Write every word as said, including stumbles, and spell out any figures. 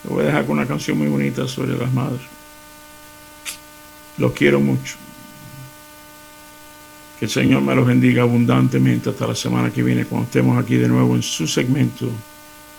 Lo voy a dejar con una canción muy bonita sobre las madres. Los quiero mucho. Que el Señor me los bendiga abundantemente hasta la semana que viene, cuando estemos aquí de nuevo en su segmento